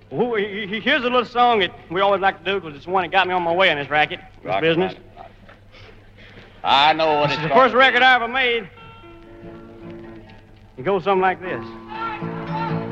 Oh, here's a little song that we always like to do because it's the one that got me on my way in this racket, this business. I know what This is the first record I ever made. It goes something like this.